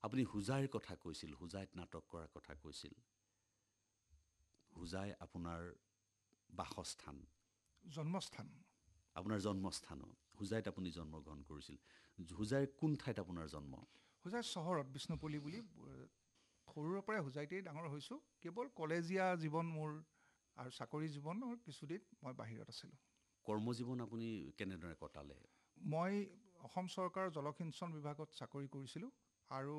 আপুনি হোজাইৰ কথা কৈছিল, হোজাইত নাটক কৰাৰ কথা কৈছিল। হোজাই আপোনাৰ বাসস্থান, জন্মস্থান। আপোনাৰ জন্মস্থানো। হোজাইত আপুনি জন্মগ্ৰহণ কৰিছিল। হোজাইৰ কোন ঠাইত আপোনাৰ জন্ম? হোজাই চহৰত বিষ্ণুপল্লী বুলি। সৰুৰে পৰাই হোজাইতেই ডাঙৰ হৈছোঁ। কেৱল কলেজীয়া জীৱন মোৰ আৰু চাকৰি জীৱনৰ কিছুদিন মই বাহিৰত আছিলোঁ। কৰ্মজীৱন আপুনি কেনেদৰে কটালে? মই অসম চৰকাৰৰ জলসিঞ্চন বিভাগত চাকৰি কৰিছিলোঁ আৰু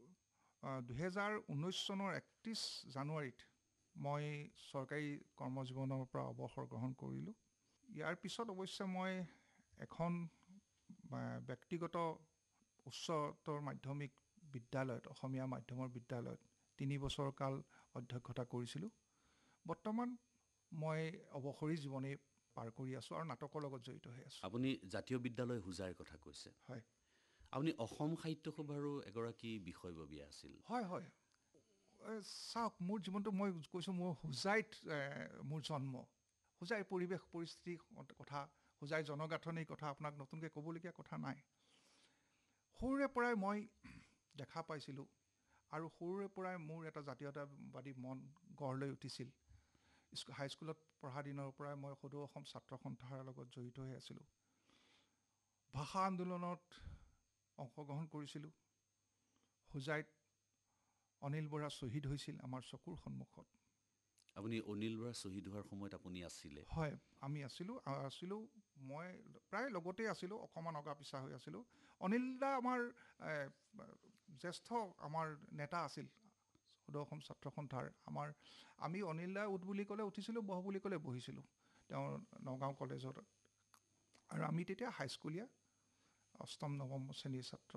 2019 চনৰ 31 জানুৱাৰীত মই চৰকাৰী কৰ্মজীৱনৰ পৰা অৱসৰ গ্ৰহণ কৰিলোঁ। ইয়াৰ পিছত অৱশ্যে মই এখন ব্যক্তিগত উচ্চতৰ মাধ্যমিক বিদ্যালয়ত, অসমীয়া মাধ্যমৰ বিদ্যালয়ত 3 বছৰ কাল অধ্যক্ষতা কৰিছিলোঁ। বৰ্তমান মই অৱসৰী জীৱনেই পাৰ কৰি আছোঁ আৰু নাটকৰ লগত জড়িত হৈ আছোঁ। আপুনি জাতীয় বিদ্যালয় হোজাইৰ কথা কৈছে। হয় আপুনি অসম সাহিত্য সভাৰো এগৰাকী বিষয়ববীয়া আছিল। হয় হয়। চাওক, মোৰ জীৱনটো মই কৈছোঁ, মোৰ হোজাইত মোৰ জন্ম। হোজাইৰ পৰিৱেশ পৰিস্থিতিৰ কথা, হোজাইৰ জনগাঁথনিৰ কথা আপোনাক নতুনকৈ ক'বলগীয়া কথা নাই। সৰুৰে পৰাই মই দেখা পাইছিলোঁ আৰু সৰুৰে পৰাই মোৰ এটা জাতীয়তাবাদী মন গঢ় লৈ উঠিছিল। হাইস্কুলত পঢ়া দিনৰ পৰাই মই সদৌ অসম ছাত্ৰ সন্থাৰ লগত জড়িত হৈ আছিলোঁ। ভাষা আন্দোলনত অংশগ্ৰহণ কৰিছিলোঁ। হোজাইত অনিল বৰা শ্বহীদ হৈছিল আমাৰ চকুৰ সন্মুখত। আপুনি অনিল বৰা শ্বহীদ হোৱাৰ সময়ত আপুনি আছিলে? হয়, আমি আছিলোঁ। মই প্ৰায় লগতেই আছিলোঁ, অকণমান অগা পিছা হৈ আছিলোঁ। অনিল দা আমাৰ জ্যেষ্ঠ আমাৰ নেতা আছিল সদৌ অসম ছাত্ৰ সন্থাৰ। আমি অনিল দা উঠ বুলি ক'লে উঠিছিলোঁ, বহ বুলি ক'লে বহিছিলোঁ তেওঁৰ নগাঁও কলেজত। আৰু আমি তেতিয়া হাইস্কুলীয়া 8ম 9ম শ্ৰেণীৰ ছাত্ৰ।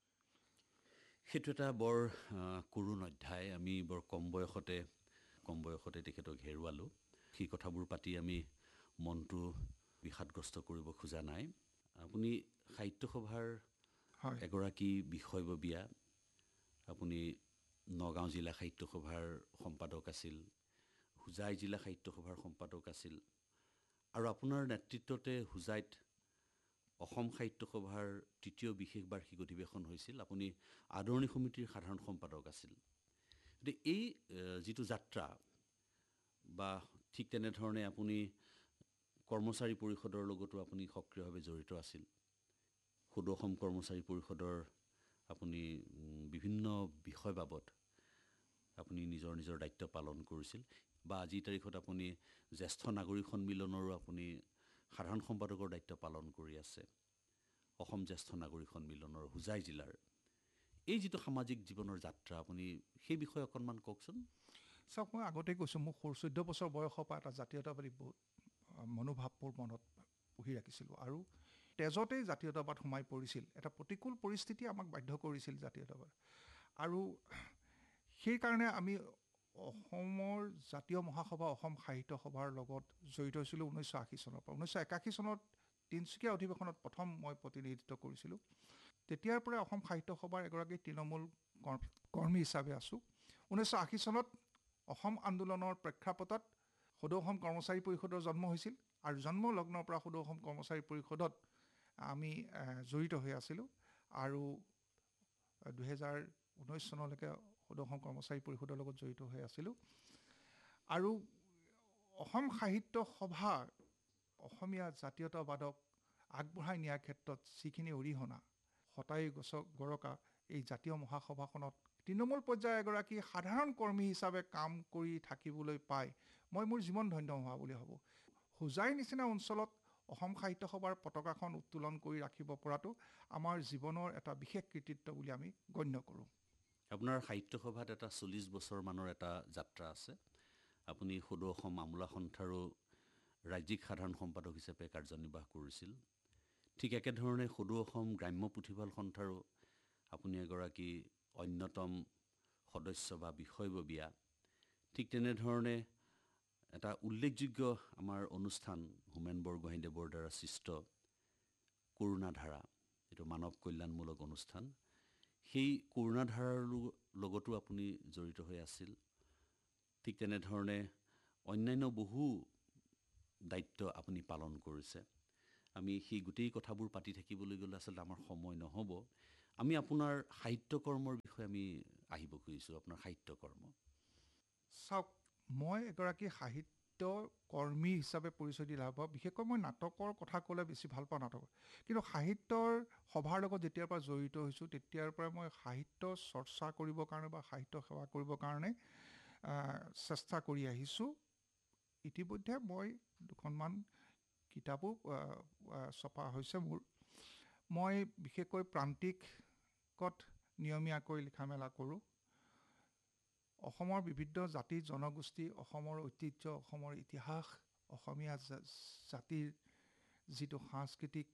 সেইটো এটা বৰ কৰুণ অধ্যায়। আমি বৰ কম বয়সতে তেখেতক হেৰুৱালোঁ। সেই কথাবোৰ পাতি আমি মনটো বিষাদগ্ৰস্ত কৰিব খোজা নাই। আপুনি সাহিত্য সভাৰ হয় এগৰাকী বিষয়ববীয়া। আপুনি নগাঁও জিলা সাহিত্য সভাৰ সম্পাদক আছিল, হোজাই জিলা সাহিত্য সভাৰ সম্পাদক আছিল আৰু আপোনাৰ নেতৃত্বতে হোজাইত অসম সাহিত্য সভাৰ 3য় বিশেষ বাৰ্ষিক অধিৱেশন হৈছিল। আপুনি আদৰণি সমিতিৰ সাধাৰণ সম্পাদক আছিল। গতিকে এই যিটো যাত্ৰা, বা ঠিক তেনেধৰণে আপুনি কৰ্মচাৰী পৰিষদৰ লগতো আপুনি সক্ৰিয়ভাৱে জড়িত আছিল। সদৌ অসম কৰ্মচাৰী পৰিষদৰ আপুনি বিভিন্ন বিষয় বাবদ আপুনি নিজৰ নিজৰ দায়িত্ব পালন কৰিছিল, বা আজিৰ তাৰিখত আপুনি জ্যেষ্ঠ নাগৰিক সন্মিলনৰো আপুনি সাধাৰণ সম্পাদকৰ দায়িত্ব পালন কৰি আছে। অসম জ্যেষ্ঠ নাগৰিক সন্মিলনৰ হোজাই জিলাৰ এই যিটো সামাজিক জীৱনৰ যাত্ৰা, আপুনি সেই বিষয়ে অকণমান কওকচোন। চাওক, মই আগতেই কৈছোঁ, মোৰ 14 বছৰ বয়সৰ পৰা এটা জাতীয়তাবাদী মনোভাৱ মোৰ মনত পুহি ৰাখিছিলোঁ আৰু তেজতেই জাতীয়তাবাদ সোমাই পৰিছিল। এটা প্ৰতিকূল পৰিস্থিতি আমাক বাধ্য কৰিছিল জাতীয়তাবাদ। আৰু সেইকাৰণে আমি অসমৰ জাতীয় মহাসভা, অসম সাহিত্য সভাৰ লগত জড়িত হৈছিলোঁ 1980 চনৰ পৰা। 1981 চনত তিনিচুকীয়া অধিৱেশনত প্ৰথম মই প্ৰতিনিধিত্ব কৰিছিলোঁ। তেতিয়াৰ পৰাই অসম সাহিত্য সভাৰ এগৰাকী তৃণমূল কৰ্মী হিচাপে আছোঁ। 1980 চনত অসম আন্দোলনৰ প্ৰেক্ষাপটত সদৌ অসম কৰ্মচাৰী পৰিষদৰ জন্ম হৈছিল আৰু জন্মলগ্নৰ পৰা সদৌ অসম কৰ্মচাৰী পৰিষদত আমি জড়িত হৈ আছিলোঁ আৰু 2019 চনলৈকে সদৌ অসম কৰ্মচাৰী পৰিষদৰ লগত জড়িত হৈ আছিলোঁ। আৰু অসম সাহিত্য সভা অসমীয়া জাতীয়তাবাদক আগবঢ়াই নিয়াৰ ক্ষেত্ৰত যিখিনি অৰিহণা, শতায়ু গৰকা এই জাতীয় মহাসভাখনত তৃণমূল পৰ্যায়ৰ এগৰাকী সাধাৰণ কৰ্মী হিচাপে কাম কৰি থাকিবলৈ পাই মই মোৰ জীৱন ধন্য হোৱা বুলি ভাবোঁ। হোজাইৰ নিচিনা অঞ্চলত অসম সাহিত্য সভাৰ পতাকাখন উত্তোলন কৰি ৰাখিব পৰাটো আমাৰ জীৱনৰ এটা বিশেষ কৃতিত্ব বুলি আমি গণ্য কৰোঁ। আপোনাৰ সাহিত্য সভাত এটা 40 বছৰমানৰ এটা যাত্ৰা আছে। আপুনি সদৌ অসম আমোলা সন্থাৰো ৰাজ্যিক সাধাৰণ সম্পাদক হিচাপে কাৰ্যনিৰ্বাহ কৰিছিল। ঠিক একেধৰণে সদৌ অসম গ্ৰাম্য পুথিভঁৰাল সন্থাৰো আপুনি এগৰাকী অন্যতম সদস্য বা বিষয়ববীয়া। ঠিক তেনেধৰণে এটা উল্লেখযোগ্য আমাৰ অনুষ্ঠান হোমেন বৰগোহাঞিদেৱৰ দ্বাৰা সৃষ্ট কৰুণাধাৰা, এইটো মানৱ কল্যাণমূলক অনুষ্ঠান, সেই কৰুণাধাৰাৰ লগতো আপুনি জড়িত হৈ আছিল। ঠিক তেনেধৰণে অন্যান্য বহু দায়িত্ব আপুনি পালন কৰিছে। আমি সেই গোটেই কথাবোৰ পাতি থাকিবলৈ গ'লে আচলতে আমাৰ সময় নহ'ব। আমি আপোনাৰ সাহিত্য কৰ্মৰ বিষয়ে আমি আহিব খুজিছোঁ, আপোনাৰ সাহিত্য কৰ্ম। চাওক, মই এগৰাকী সাহিত্য কৰ্মী হিচাপে পৰিচয় দি লাভ পাওঁ। বিশেষকৈ মই নাটকৰ কথা ক'লে বেছি ভাল পাওঁ নাটকৰ, কিন্তু সাহিত্যৰ সভাৰ লগত যেতিয়াৰ পৰা জড়িত হৈছোঁ তেতিয়াৰ পৰা মই সাহিত্য চৰ্চা কৰিবৰ কাৰণে বা সাহিত্য সেৱা কৰিবৰ কাৰণে চেষ্টা কৰি আহিছোঁ। ইতিমধ্যে মই দুখনমান কিতাপো ছপা হৈছে মোৰ। মই বিশেষকৈ প্ৰান্তিকত নিয়মীয়াকৈ লিখা মেলা কৰোঁ। অসমৰ বিভিন্ন জাতি জনগোষ্ঠী, অসমৰ ঐতিহ্য, অসমৰ ইতিহাস, অসমীয়া জাতিৰ যিটো সাংস্কৃতিক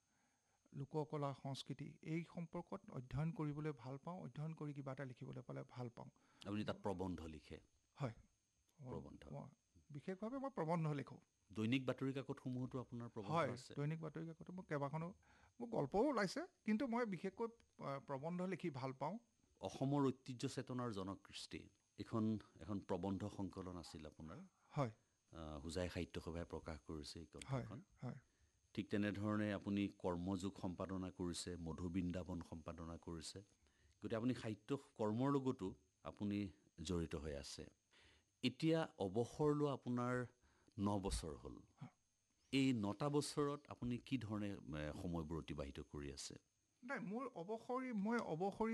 লোককলা সংস্কৃতি, এই সম্পৰ্কত অধ্যয়ন কৰিবলৈ ভাল পাওঁ। অধ্যয়ন কৰি কিবা এটা লিখিবলৈ পালে ভাল পাওঁ। আপুনি তাত প্ৰবন্ধ লিখে? হয়, প্ৰবন্ধ। বিশেষভাৱে মই প্ৰবন্ধ লিখোঁ। দৈনিক বাতৰি কাকতসমূহতো আপোনাৰ প্ৰবন্ধ হয়, আছে? দৈনিক বাতৰি কাকতো মোৰ কেইবাখনো, মোৰ গল্পও ওলাইছে, কিন্তু মই বিশেষকৈ প্ৰবন্ধ লিখি ভাল পাওঁ। অসমৰ ঐতিহ্য চেতনাৰ জনকৃষ্টি, এখন প্ৰবন্ধ সংকলন আছিল আপোনাৰ। হয়, হোজাই সাহিত্য সভাই প্ৰকাশ কৰিছে এই হয়, গ্ৰন্থখন। হয়, ঠিক তেনেধৰণে আপুনি কৰ্মযোগ সম্পাদনা কৰিছে, মধু বৃন্দাবন সম্পাদনা কৰিছে। গতিকে আপুনি সাহিত্য কৰ্মৰ লগতো আপুনি জড়িত হৈ আছে। এতিয়া অৱসৰ লোৱা আপোনাৰ 9 বছৰ হ'ল। এই 9টা বছৰত আপুনি কি ধৰণে সময়বোৰ অতিবাহিত কৰি আছে? নাই, মই অৱসৰী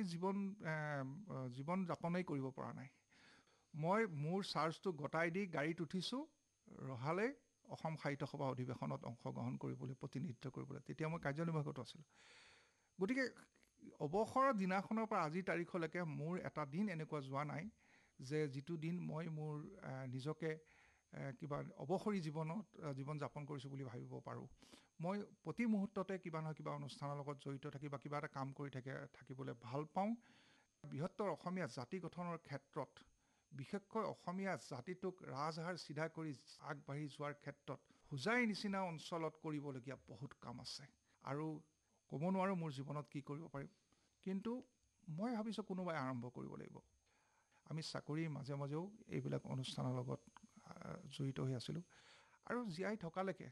জীৱন যাপনেই কৰিব পৰা নাই। মই মোৰ চাৰ্জটো গতাই দি গাড়ীত উঠিছোঁ ৰহালৈ, অসম সাহিত্য সভা অধিৱেশনত অংশগ্ৰহণ কৰিবলৈ, প্ৰতিনিধিত্ব কৰিবলৈ। তেতিয়া মই কাৰ্যনিৰ্বাহকতো আছিলোঁ। গতিকে অৱসৰৰ দিনাখনৰ পৰা আজিৰ তাৰিখলৈকে মোৰ এটা দিন এনেকুৱা যোৱা নাই যে যিটো দিন মই মোৰ নিজকে কিবা অৱসৰী জীৱন যাপন কৰিছোঁ বুলি ভাবিব পাৰোঁ। মই প্ৰতি মুহূৰ্ততে কিবা নহয় কিবা অনুষ্ঠানৰ লগত জড়িত থাকি বা কিবা এটা কাম কৰি থাকিবলৈ ভাল পাওঁ। বৃহত্তৰ অসমীয়া জাতি গঠনৰ ক্ষেত্ৰত, বিশেষকৈ অসমীয়া জাতিটোক ৰাজহাৰ চিধা কৰি আগবাঢ়ি যোৱাৰ ক্ষেত্ৰত হোজাই নিচিনা অঞ্চলত কৰিবলগীয়া বহুত কাম আছে। আৰু ক'ব নোৱাৰোঁ মোৰ জীৱনত কি কৰিব পাৰিম, কিন্তু মই ভাবিছোঁ কোনোবাই আৰম্ভ কৰিব লাগিব। আমি চাকৰিৰ মাজে মাজেও এইবিলাক অনুষ্ঠানৰ লগত জড়িত হৈ আছিলোঁ। আৰু জীয়াই থকালৈকে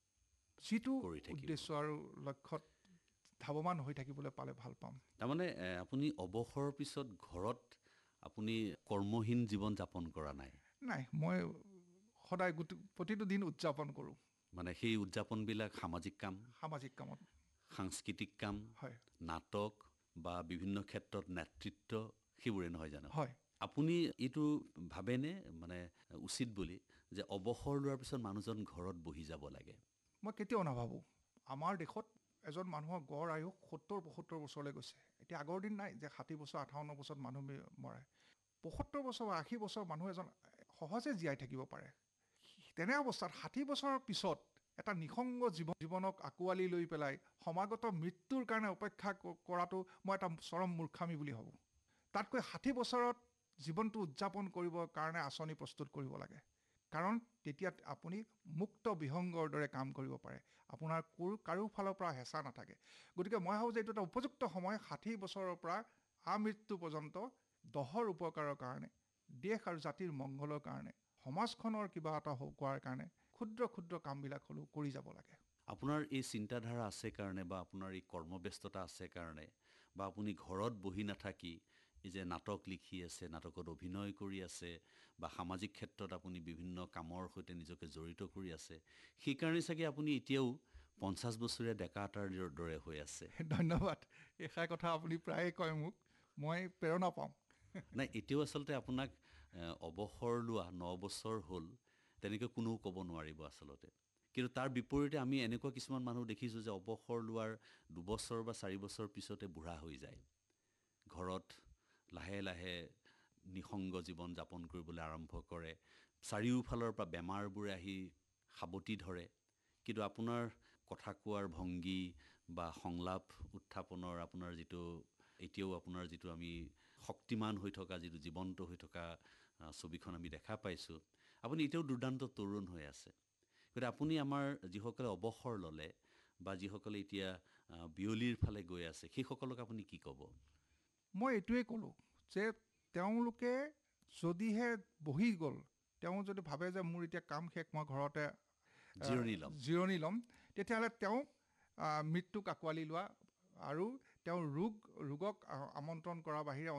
যিটো উদ্দেশ্য আৰু লক্ষ্যত ধাৱমান হৈ থাকিবলৈ পালে ভাল পাম। তাৰমানে আপুনি অৱসৰৰ পিছত ঘৰত আপুনি কৰ্মহীন জীৱন যাপন কৰা নাই? নাই, মই সদায় প্ৰতিটো দিন উদযাপন কৰোঁ। মানে সেই উদযাপনবিলাক সামাজিক কাম, সামাজিক কামত, সাংস্কৃতিক কাম, হয়, নাটক বা বিভিন্ন ক্ষেত্ৰত নেতৃত্ব, সেইবোৰে নহয় জানো? হয়। আপুনি এইটো ভাবেনে মানে উচিত বুলি যে অৱসৰ লোৱাৰ পিছত মানুহজন ঘৰত বহি যাব লাগে? মই কেতিয়াও নাভাবোঁ। আমাৰ দেশত এজন মানুহৰ গড় আয়ুস 70-75 বছৰলৈ গৈছে। এতিয়া আগৰ দিন নাই যে 60 বছৰ 58 বছৰত মানুহ মৰে। 75 বছৰ বা 80 বছৰ মানুহ এজন সহজে জীয়াই থাকিব পাৰে। তেনে অৱস্থাত 60 বছৰৰ পিছত এটা নিসংগ জীৱনক আঁকোৱালি লৈ পেলাই সমাগত মৃত্যুৰ কাৰণে অপেক্ষা কৰাটো মই এটা চৰম মূৰ্খামি বুলি ভাবোঁ। তাতকৈ 60 বছৰত জীৱনটো উদযাপন কৰিবৰ কাৰণে আঁচনি প্ৰস্তুত কৰিব লাগে। কাৰণ তেতিয়া আপুনি মুক্ত বিহংগৰ দৰে কাম কৰিব পাৰে। আপোনাৰ কাৰো ফালৰ পৰা হেঁচা নাথাকে। গতিকে মই ভাবোঁ যে এইটো এটা উপযুক্ত সময়, 60 বছৰৰ পৰা আমৃত্যু পৰ্যন্ত দহৰ উপকাৰৰ কাৰণে, দেশ আৰু জাতিৰ মংগলৰ কাৰণে, সমাজখনৰ কিবা এটা কৰাৰ কাৰণে ক্ষুদ্ৰ ক্ষুদ্ৰ কামবিলাক হ'লেও কৰি যাব লাগে। আপোনাৰ এই চিন্তাধাৰা আছে কাৰণে বা আপোনাৰ এই কৰ্মব্যস্ততা আছে কাৰণে বা আপুনি ঘৰত বহি নাথাকি এই যে নাটক লিখি আছে, নাটকত অভিনয় কৰি আছে বা সামাজিক ক্ষেত্ৰত আপুনি বিভিন্ন কামৰ সৈতে নিজকে জড়িত কৰি আছে, সেইকাৰণে চাগে আপুনি এতিয়াও 50 বছৰীয়া ডেকা এটাৰ দৰে হৈ আছে। ধন্যবাদ। এষাৰ কথা আপুনি প্ৰায়ে কয় মোক, মই প্ৰেৰণা পাওঁ। নাই, এতিয়াও আচলতে আপোনাক অৱসৰ লোৱা 9 বছৰ হ'ল তেনেকৈ কোনেও ক'ব নোৱাৰিব আচলতে। কিন্তু তাৰ বিপৰীতে আমি এনেকুৱা কিছুমান মানুহ দেখিছোঁ যে অৱসৰ লোৱাৰ 2 বছৰ বা 4 বছৰ পিছতে বুঢ়া হৈ যায়। ঘৰত লাহে লাহে নিসংগ জীৱন যাপন কৰিবলৈ আৰম্ভ কৰে। চাৰিওফালৰ পৰা বেমাৰবোৰে আহি সাৱটি ধৰে। কিন্তু আপোনাৰ কথা কোৱাৰ ভংগী বা সংলাপ উত্থাপনৰ আপোনাৰ যিটো এতিয়াও আপোনাৰ যিটো আমি শক্তিমান হৈ থকা, যিটো জীৱন্ত হৈ থকা ছবিখন আমি দেখা পাইছোঁ, আপুনি এতিয়াও দুৰ্দান্ত তৰুণ হৈ আছে। গতিকে আপুনি আমাৰ যিসকলে অৱসৰ ল'লে বা যিসকলে এতিয়া বিয়লিৰ ফালে গৈ আছে, সেইসকলক আপুনি কি ক'ব? মই এইটোৱে ক'লোঁ যে তেওঁলোকে যদিহে বহি গ'ল, তেওঁ যদি ভাবে যে মোৰ এতিয়া কাম শেষ, মই ঘৰতে জিৰণি ল'ম, তেতিয়াহ'লে তেওঁ মৃত্যুক আঁকোৱালি লোৱা আৰু তেওঁ ৰোগক আমন্ত্ৰণ কৰাৰ বাহিৰে